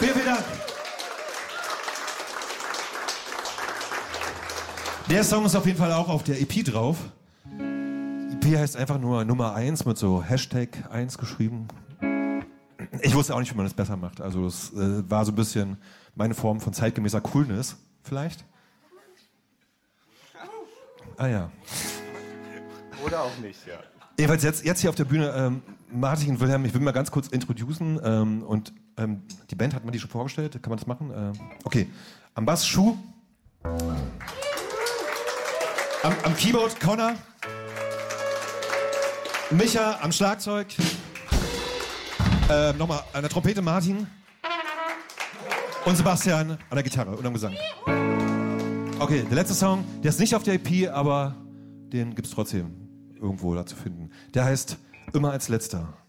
Vielen, vielen Dank. Der Song ist auf jeden Fall auch auf der EP drauf. Die EP heißt einfach nur Nummer 1 mit so Hashtag 1 geschrieben. Ich wusste auch nicht, wie man das besser macht. Also es war so ein bisschen meine Form von zeitgemäßer Coolness, vielleicht. Ah ja. Oder auch nicht, ja. Jedenfalls jetzt hier auf der Bühne, Martin und Wilhelm, ich will mal ganz kurz introducen. Die Band, hat man die schon vorgestellt? Kann man das machen? Okay. Am Bass Schuh. Am Keyboard Connor. Micha am Schlagzeug. Nochmal an der Trompete Martin. Und Sebastian an der Gitarre und am Gesang. Okay, der letzte Song, der ist nicht auf der EP, aber den gibt's trotzdem irgendwo da zu finden. Der heißt Immer als Letzter.